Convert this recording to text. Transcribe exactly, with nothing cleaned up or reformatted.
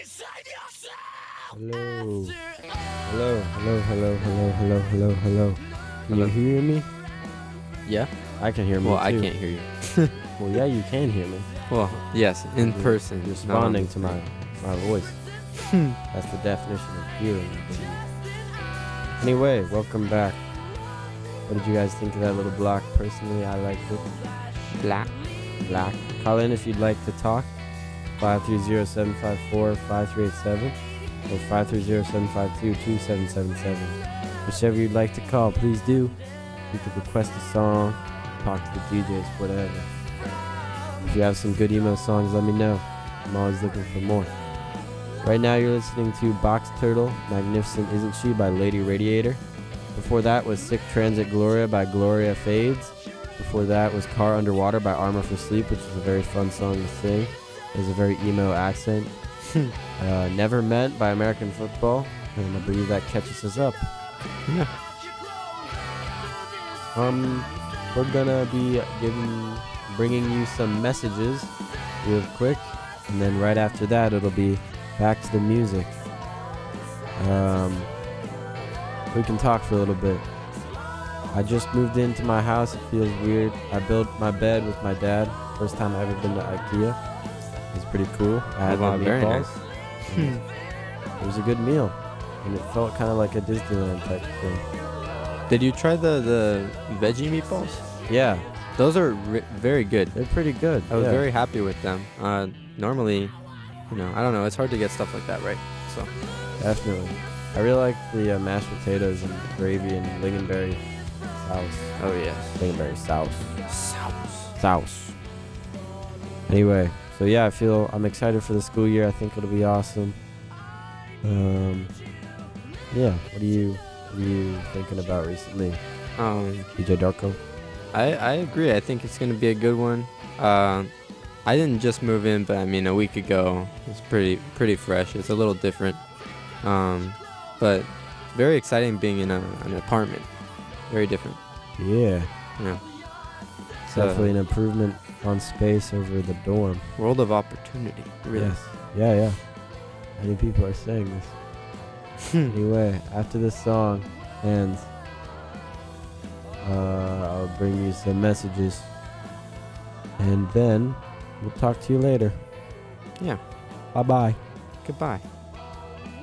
Hello. Hello, hello, hello, hello, hello, hello, hello. Can Hello. you hear me? Yeah? I can hear me Well, I too. can't hear you. Well, yeah, you can hear me. Well, yes, in You're person. not on Responding the to my, my voice. screen. That's the definition of hearing. I believe. Anyway, welcome back. What did you guys think of that little block? Personally, I liked it. Black. Black. Call in if you'd like to talk. five three zero, seven five four, five three eight seven or five three zero, seven five two, two seven seven seven. Whichever you'd like to call, please do. You could request a song, talk to the D Js, whatever. If you have some good emo songs, let me know. I'm always looking for more. Right now you're listening to Box Turtle, Magnificent Isn't She by Lady Radiator. Before that was Sick Transit Gloria by Gloria Fades. Before that was Car Underwater by Armor for Sleep, which is a very fun song to sing. It has a very emo accent. uh, Never Meant by American Football, and I believe that catches us up. Yeah. Um, we're gonna be giving, bringing you some messages real quick, and then right after that it'll be back to the music. Um, we can talk for a little bit. I just moved into my house. It feels weird. I built my bed with my dad. First time I've ever been to IKEA. It was pretty cool. I had Oh, wow, the very meatballs. nice. and It was a good meal, and it felt kind of like a Disneyland type thing. Did you try the, the veggie meatballs? Yeah, Those are ri- very good. they're pretty good. I was yeah. very happy with them. Uh, normally, you know, I don't know. It's hard to get stuff like that, right? So, Definitely. I really like the uh, mashed potatoes and gravy and lingonberry sauce. oh yes. Lingonberry sauce. Sauce. Sauce. Anyway, so yeah, I feel I'm excited for the school year. I think it'll be awesome. Um, yeah. What are you What are you thinking about recently, Um, D J Darko? I, I agree. I think it's gonna be a good one. Uh, I didn't just move in, but I mean a week ago. It's pretty pretty fresh. It's a little different, um, but very exciting being in a, an apartment. Very different. Yeah, Yeah. It's definitely an a improvement on space over the dorm. world of opportunity. Really. Yes. Yeah, yeah. Many people are saying this. Anyway, after this song ends, uh, I'll bring you some messages, and then we'll talk to you later. Yeah. Bye bye. Goodbye.